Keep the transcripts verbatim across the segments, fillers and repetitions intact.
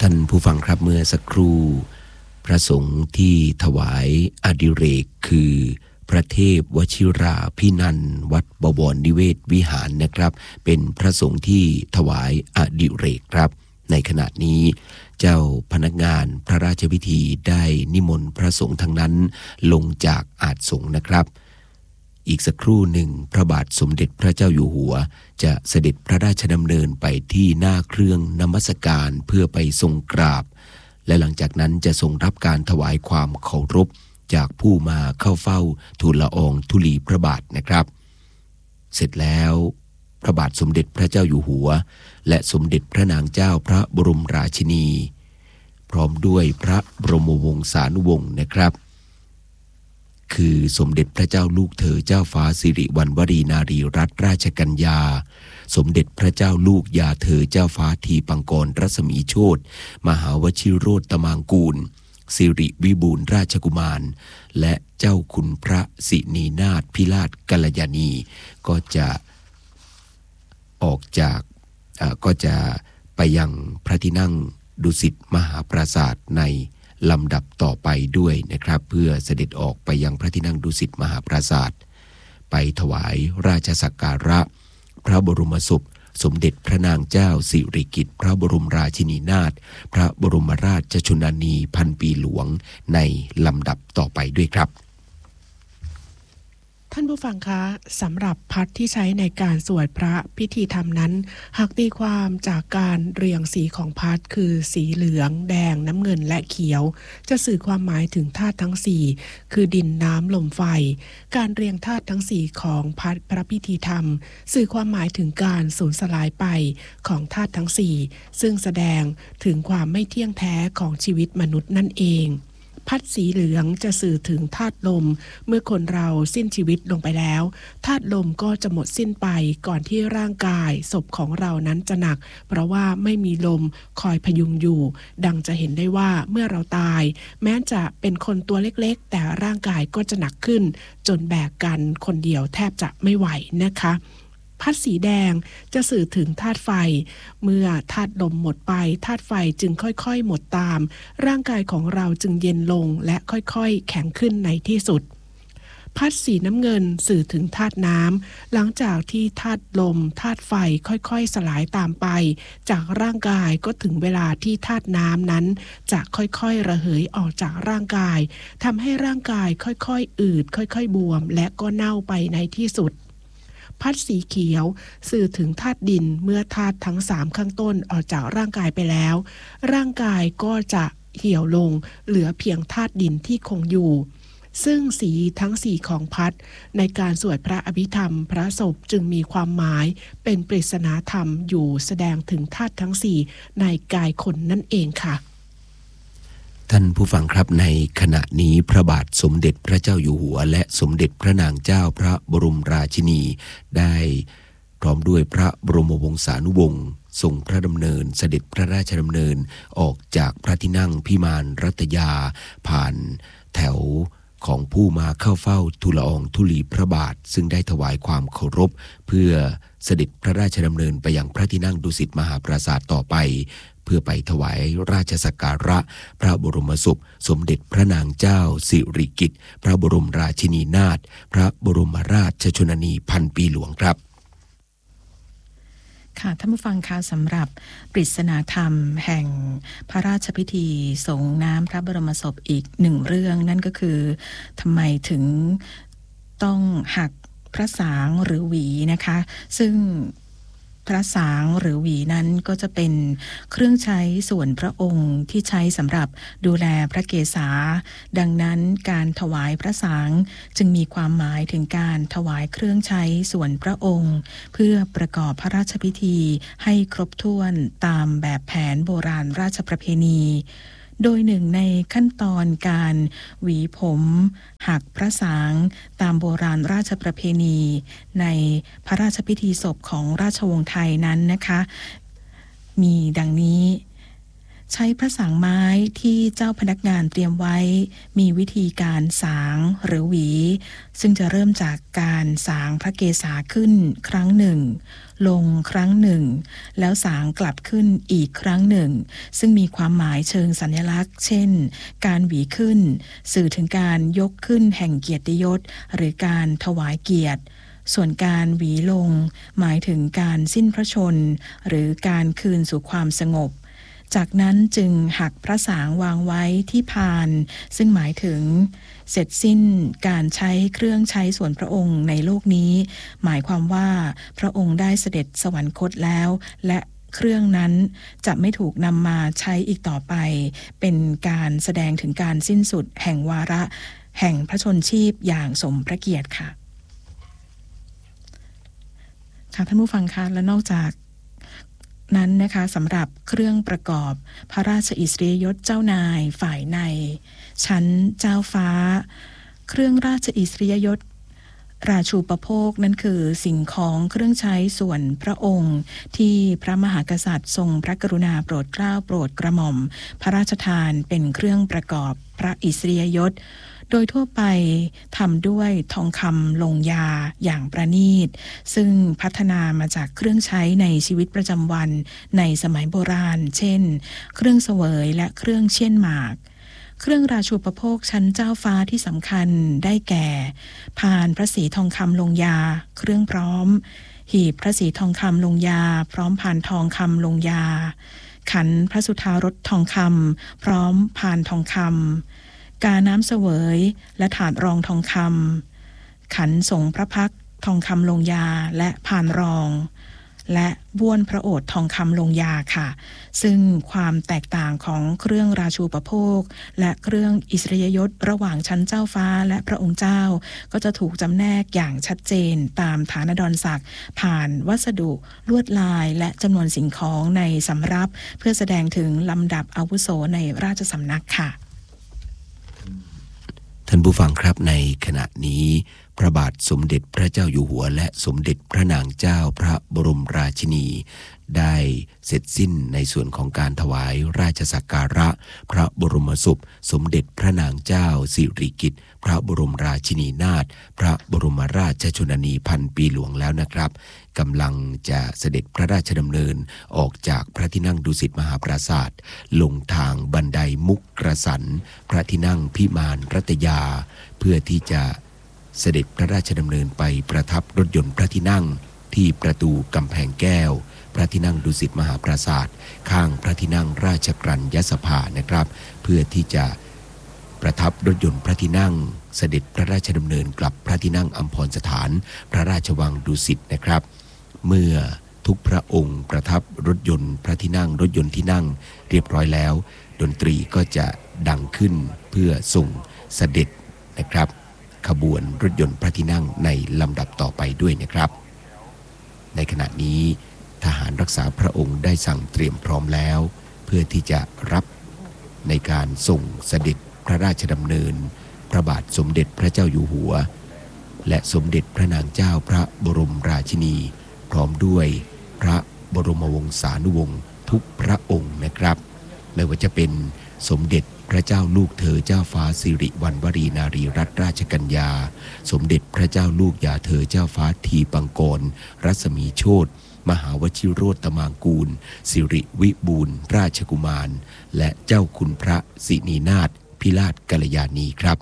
านผู้ฟังครับเมื่อสักครู่พระสงฆ์ที่ถวายอดิเรกคือพระเทพวชิราภินันท์วัดบวรนิเวศวิหารนะครับเป็นพระสงฆ์ที่ถวายอดิเรกครับในขณะนี้เจ้าพนักงานพระราชพิธีได้นิมนต์พระสงฆ์ทั้งนั้นลงจากอาสงฆ์นะครับอีกสักครู่หนึ่งพระบาทสมเด็จพระเจ้าอยู่หัวจะเสด็จพระราชดำเนินไปที่หน้าเครื่องนมัสการเพื่อไปทรงกราบและหลังจากนั้นจะทรงรับการถวายความเคารพจากผู้มาเข้าเฝ้าทูลละอองธุลีพระบาทนะครับเสร็จแล้วพระบาทสมเด็จพระเจ้าอยู่หัวและสมเด็จพระนางเจ้าพระบรมราชินีพร้อมด้วยพระบรมวงศานุวงศ์นะครับคือสมเด็จพระเจ้าลูกเธอเจ้าฟ้าสิริวัณวรีนารีรัตนราชกัญญาสมเด็จพระเจ้าลูกยาเธอเจ้าฟ้าทีปังกรรัศมีโชติมหาวชิโรตมางกูลสิริวิบูลย์ราชกุมารและเจ้าคุณพระสินีนาถพิราชกัลยาณีก็จะออกจากก็จะไปยังพระที่นั่งดุสิตมหาปราสาทในลำดับต่อไปด้วยนะครับเพื่อเสด็จออกไปยังพระที่นั่งดุสิตมหาปราสาทไปถวายราชสักการะพระบรมศพสมเด็จพระนางเจ้าสิริกิติ์พระบรมราชินีนาถพระบรมราชชนนีพันปีหลวงในลำดับต่อไปด้วยครับท่านผู้ฟังคะสำหรับพัดที่ใช้ในการสวดพระพิธีธรรมนั้นหากตีความจากการเรียงสีของพัดคือสีเหลืองแดงน้ำเงินและเขียวจะสื่อความหมายถึงธาตุทั้งสี่คือดินน้ำลมไฟการเรียงธาตุทั้งสี่ของพัดพระพิธีธรรมสื่อความหมายถึงการสูญสลายไปของธาตุทั้งสี่ซึ่งแสดงถึงความไม่เที่ยงแท้ของชีวิตมนุษย์นั่นเองพัดสีเหลืองจะสื่อถึงธาตุลมเมื่อคนเราสิ้นชีวิตลงไปแล้วธาตุลมก็จะหมดสิ้นไปก่อนที่ร่างกายศพของเรานั้นจะหนักเพราะว่าไม่มีลมคอยพยุงอยู่ดังจะเห็นได้ว่าเมื่อเราตายแม้จะเป็นคนตัวเล็กๆแต่ร่างกายก็จะหนักขึ้นจนแบกกันคนเดียวแทบจะไม่ไหวนะคะพัดสีแดงจะสื่อถึงธาตุไฟเมื่อธาตุลมหมดไปธาตุไฟจึงค่อยๆหมดตามร่างกายของเราจึงเย็นลงและค่อยๆแข็งขึ้นในที่สุดพัดสีน้ำเงินสื่อถึงธาตุน้ำหลังจากที่ธาตุลมธาตุไฟค่อยๆสลายตามไปจากร่างกายก็ถึงเวลาที่ธาตุน้ำนั้นจะค่อยๆระเหยออกจากร่างกายทำให้ร่างกายค่อยๆอืดค่อยๆบวมและก็เน่าไปในที่สุดพัดสีเขียวสื่อถึงธาตุดินเมื่อธาตุทั้งสามข้างต้นออกจากร่างกายไปแล้วร่างกายก็จะเหี่ยวลงเหลือเพียงธาตุดินที่คงอยู่ซึ่งสีทั้งสี่ของพัดในการสวดพระอภิธรรมพระศพจึงมีความหมายเป็นปริศนาธรรมอยู่แสดงถึงธาตุทั้งสี่ในกายคนนั่นเองค่ะท่านผู้ฟังครับในขณะนี้พระบาทสมเด็จพระเจ้าอยู่หัวและสมเด็จพระนางเจ้าพระบรมราชินีได้พร้อมด้วยพระบรมวงศานุวงศ์ทรงพระดำเนินเสด็จพระราชดำเนินออกจากพระที่นั่งพิมานรัตยาผ่านแถวของผู้มาเข้าเฝ้าทูลละอองธุลีพระบาทซึ่งได้ถวายความเคารพเพื่อเสด็จพระราชดำเนินไปยังพระที่นั่งดุสิตมหาปราสาทต่อไปเพื่อไปถวายราชสักการะพระบรมศพสมเด็จพระนางเจ้าสิริกิติ์พระบรมราชินีนาถพระบรมราชชนนีพันปีหลวงครับค่ะท่านผู้ฟังคะสำหรับปริศนาธรรมแห่งพระราชพิธีสงน้ำพระบรมศพอีกหนึ่งเรื่องนั่นก็คือทำไมถึงต้องหักพระสางหรือหวีนะคะซึ่งพระสางหรือหวีนั้นก็จะเป็นเครื่องใช้ส่วนพระองค์ที่ใช้สำหรับดูแลพระเกศาดังนั้นการถวายพระสางจึงมีความหมายถึงการถวายเครื่องใช้ส่วนพระองค์เพื่อประกอบพระราชพิธีให้ครบถ้วนตามแบบแผนโบราณราชประเพณีโดยหนึ่งในขั้นตอนการหวีผมหักพระสางตามโบราณราชประเพณีในพระราชพิธีศพของราชวงศ์ไทยนั้นนะคะมีดังนี้ชช้พระสางไม้ที่เจ้าพนักงานเตรียมไว้มีวิธีการสางหรือหวีซึ่งจะเริ่มจากการสางพระเกศาขึ้นครั้งหนึ่งลงครั้งหนึ่งแล้วสางกลับขึ้นอีกครั้งหนึ่งซึ่งมีความหมายเชิงสัญลักษณ์เช่นการหวีขึ้นสื่อถึงการยกขึ้นแห่งเกียรติยศหรือการถวายเกียรติส่วนการหวีลงหมายถึงการสิ้นพระชนม์หรือการคืนสู่ความสงบจากนั้นจึงหักพระสางวางไว้ที่พานซึ่งหมายถึงเสร็จสิ้นการใช้เครื่องใช้ส่วนพระองค์ในโลกนี้หมายความว่าพระองค์ได้เสด็จสวรรคตแล้วและเครื่องนั้นจะไม่ถูกนำมาใช้อีกต่อไปเป็นการแสดงถึงการสิ้นสุดแห่งวาระแห่งพระชนชีพอย่างสมพระเกียรติค่ะค่ะท่านผู้ฟังคะและนอกจากนั้นนะคะสำหรับเครื่องประกอบพระราชอิสริยยศเจ้านายฝ่ายในชั้นเจ้าฟ้าเครื่องราชอิสริยยศราชูปโภคนั้นคือสิ่งของเครื่องใช้ส่วนพระองค์ที่พระมหากษัตริย์ทรงพระกรุณาโปรดเกล้าโปรดกระหม่อมพระราชทานเป็นเครื่องประกอบพระอิสริยยศโดยทั่วไปทำด้วยทองคำลงยาอย่างประณีตซึ่งพัฒนามาจากเครื่องใช้ในชีวิตประจำวันในสมัยโบราณเช่นเครื่องเสวยและเครื่องเช่นหมากเครื่องราชูปโภคชั้นเจ้าฟ้าที่สำคัญได้แก่พานพระศรีทองคำลงยาเครื่องพร้อมหีบพระศรีทองคำลงยาพร้อมพานทองคำลงยาขันพระสุธารสทองคำพร้อมพานทองคำกาน้ำเสวยและถาดรองทองคำขันสงพระพักทองคำลงยาและพานรองและบ้วนพระโอษฐ์ทองคำลงยาค่ะซึ่งความแตกต่างของเครื่องราชูปโภคและเครื่องอิสริยยศระหว่างชั้นเจ้าฟ้าและพระองค์เจ้าก็จะถูกจำแนกอย่างชัดเจนตามฐานะดรศักดิ์ผ่านวัสดุลวดลายและจำนวนสิ่งของในสำรับเพื่อแสดงถึงลำดับอาวุโสในราชสำนักค่ะท่านผู้ฟังครับในขณะนี้พระบาทสมเด็จพระเจ้าอยู่หัวและสมเด็จพระนางเจ้าพระบรมราชินีได้เสร็จสิ้นในส่วนของการถวายราชสักการะพระบรมศพสมเด็จพระนางเจ้าสิริกิติ์พระบรมราชินีนาถพระบรมราชชนนีพันปีหลวงแล้วนะครับกำลังจะเสด็จพระราชดำเนินออกจากพระที่นั่งดุสิตมหาปราสาทลงทางบันไดมุกกระสันพระที่นั่งพิมานรัตยาเพื่อที่จะเสด็จพระราชดำเนินไปประทับรถยนต์พระที่นั่งที่ประตูกำแพงแก้วพระที่นั่งดุสิตมหาปราสาทข้างพระที่นั่งราชกรัญญสภานะครับเพื่อที่จะประทับรถยนต์พระที่นั่งเสด็จพระราชดำเนินกลับพระที่นั่งอัมพรสถานพระราชวังดุสิตนะครับเมื่อทุกพระองค์ประทับรถยนต์พระที่นั่งรถยนต์ที่นั่งเรียบร้อยแล้วดนตรีก็จะดังขึ้นเพื่อส่งเสด็จนะครับขบวนรถยนต์พระที่นั่งในลำดับต่อไปด้วยนะครับในขณะนี้ทหารรักษาพระองค์ได้สั่งเตรียมพร้อมแล้วเพื่อที่จะรับในการส่งเสด็จพระราชดำเนินพระบาทสมเด็จพระเจ้าอยู่หัวและสมเด็จพระนางเจ้าพระบรมราชินีพร้อมด้วยพระบรมวงศานุวงศ์ทุกพระองค์นะครับไม่ว่าจะเป็นสมเด็จพระเจ้าลูกเธอเจ้าฟ้าสิริวัณวรีนารีรัตนราชกัญญาสมเด็จพระเจ้าลูกยาเธอเจ้าฟ้าทีปังกรรัศมีโชติมหาวชิโรตมางกูลสิริวิบูลย์ราชกุมารและเจ้าคุณพระสินีนาถพิราชกัลยาณีครับ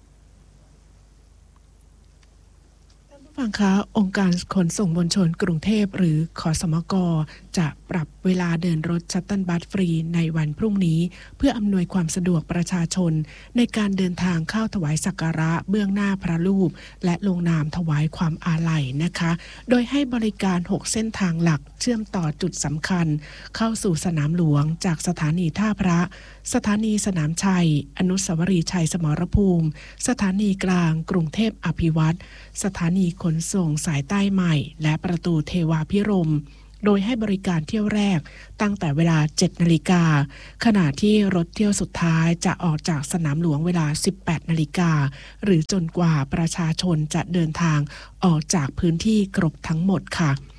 ฟังคะองค์การขนส่งมวลชนกรุงเทพหรือขสมกจะปรับเวลาเดินรถชัตเติลบัสฟรีในวันพรุ่งนี้เพื่ออำนวยความสะดวกประชาชนในการเดินทางเข้าถวายสักการะเบื้องหน้าพระรูปและลงนามถวายความอาลัยนะคะโดยให้บริการหกเส้นทางหลักเชื่อมต่อจุดสำคัญเข้าสู่สนามหลวงจากสถานีท่าพระสถานีสนามชัยอนุสาวรีย์ชัยสมรภูมิสถานีกลางกรุงเทพอภิวัตรสถานีขนส่งสายใต้ใหม่และประตูเทวาพิรมย์โดยให้บริการเที่ยวแรกตั้งแต่เวลา เจ็ดนาฬิกาขณะที่รถเที่ยวสุดท้ายจะออกจากสนามหลวงเวลา สิบแปดนาฬิกาหรือจนกว่าประชาชนจะเดินทางออกจากพื้นที่ครบทั้งหมดค่ะ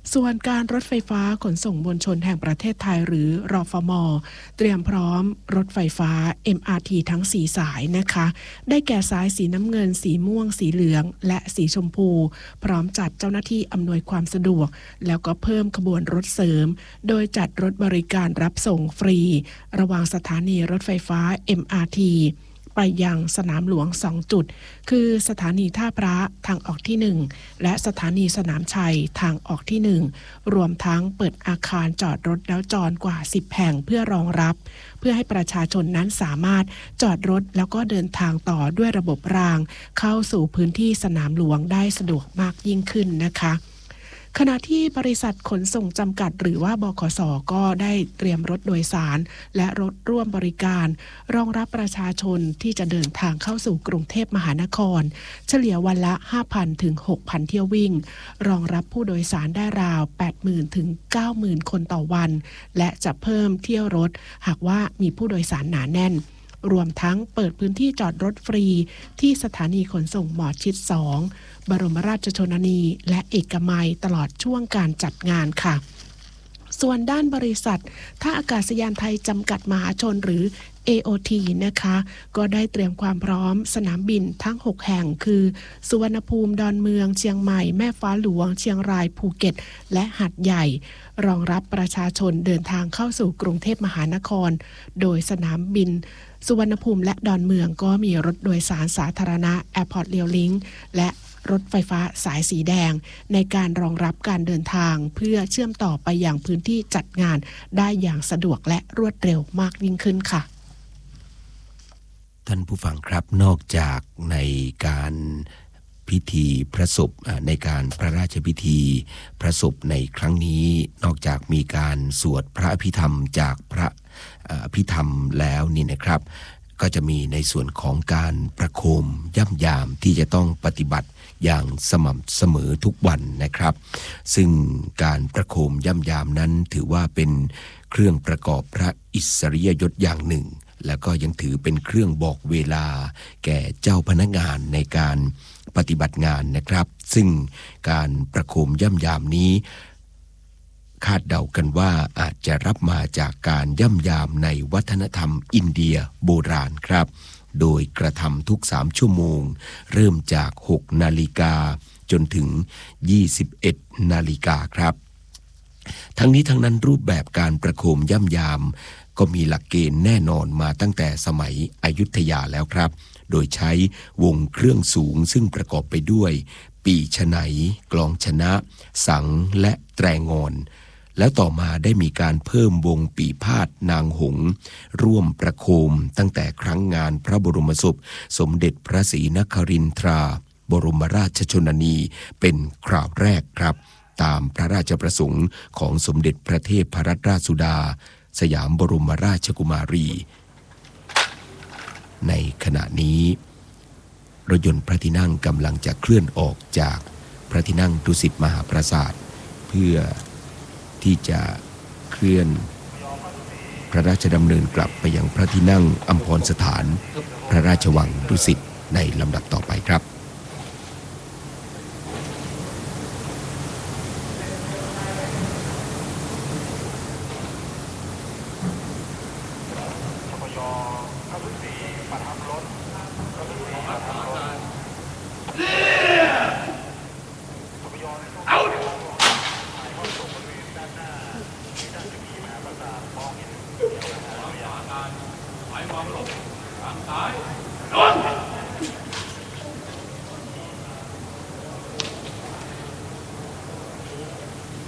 ส่วนการรถไฟฟ้าขนส่งมวลชนแห่งประเทศไทยหรือรฟม.เตรียมพร้อมรถไฟฟ้า เอ็ม อาร์ ที ทั้งสี่สายนะคะได้แก่สายสีน้ำเงินสีม่วงสีเหลืองและสีชมพูพร้อมจัดเจ้าหน้าที่อำนวยความสะดวกแล้วก็เพิ่มขบวนรถเสริมโดยจัดรถบริการรับส่งฟรีระหว่างสถานีรถไฟฟ้า เอ็ม อาร์ ที ไปยังสนามหลวงสองจุดคือสถานีท่าพระทางออกที่หนึ่งและสถานีสนามชัยทางออกที่หนึ่งรวมทั้งเปิดอาคารจอดรถแล้วจอดกว่าสิบแห่งเพื่อรองรับเพื่อให้ประชาชนนั้นสามารถจอดรถแล้วก็เดินทางต่อด้วยระบบรางเข้าสู่พื้นที่สนามหลวงได้สะดวกมากยิ่งขึ้นนะคะขณะที่บริษัทขนส่งจำกัดหรือว่าบขส.ก็ได้เตรียมรถโดยสารและรถร่วมบริการรองรับประชาชนที่จะเดินทางเข้าสู่กรุงเทพมหานครเฉลี่ยวันละ ห้าพัน ถึง หกพัน เที่ยววิ่งรองรับผู้โดยสารได้ราว แปดหมื่น ถึง เก้าหมื่น คนต่อวันและจะเพิ่มเที่ยวรถหากว่ามีผู้โดยสารหนาแน่นรวมทั้งเปิดพื้นที่จอดรถฟรีที่สถานีขนส่งหมอชิดสองบรมราชชนนีและเอกมัยตลอดช่วงการจัดงานค่ะส่วนด้านบริษัทท่าอากาศยานไทยจำกัดมหาชนหรือ เอ โอ ที นะคะก็ได้เตรียมความพร้อมสนามบินทั้งหกแห่งคือสุวรรณภูมิดอนเมืองเชียงใหม่แม่ฟ้าหลวงเชียงรายภูเก็ตและหาดใหญ่รองรับประชาชนเดินทางเข้าสู่กรุงเทพมหานครโดยสนามบินสุวรรณภูมิและดอนเมืองก็มีรถโดยสารสาธารณะ Airport Rail Link และรถไฟฟ้าสายสีแดงในการรองรับการเดินทางเพื่อเชื่อมต่อไปยังพื้นที่จัดงานได้อย่างสะดวกและรวดเร็วมากยิ่งขึ้นค่ะท่านผู้ฟังครับนอกจากในการพิธีพระศพในการพระราชพิธีพระศพในครั้งนี้นอกจากมีการสวดพระอภิธรรมจากพระอภิธรรมแล้วนี่นะครับก็จะมีในส่วนของการประโคมย่ำยามที่จะต้องปฏิบัติอย่างสม่ำเสมอทุกวันนะครับซึ่งการประโคมย่ำยามนั้นถือว่าเป็นเครื่องประกอบพระอิสริยยศอย่างหนึ่งแล้วก็ยังถือเป็นเครื่องบอกเวลาแก่เจ้าพนักงานในการปฏิบัติงานนะครับซึ่งการประโคมย่ำยามนี้คาดเดากันว่าอาจจะรับมาจากการย่ำยามในวัฒนธรรมอินเดียโบราณครับโดยกระทำทุกสามชั่วโมงเริ่มจากหกนาฬิกาจนถึงยี่สิบเอ็ดนาฬิกาครับทั้งนี้ทั้งนั้นรูปแบบการประโคมย่ำยามก็มีหลักเกณฑ์แน่นอนมาตั้งแต่สมัยอยุธยาแล้วครับโดยใช้วงเครื่องสูงซึ่งประกอบไปด้วยปีฉไนกลองชนะสังและแตรงอนแล้วต่อมาได้มีการเพิ่มวงปีพาทย์นางหงส์ร่วมประโคมตั้งแต่ครั้งงานพระบรมศพสมเด็จพระศรีนครินทราบรมราชชนนีเป็นคราวแรกครับตามพระราชประสงค์ของสมเด็จพระเทพรัตนราชสุดาสยามบรมราชกุมารีในขณะนี้รถยนต์พระที่นั่งกำลังจะเคลื่อนออกจากพระที่นั่งดุสิตมหาปราสาทเพื่อที่จะเคลื่อนพระราชดำเนินกลับไปยังพระที่นั่งอัมพรสถานพระราชวังดุสิตในลำดับต่อไปครับ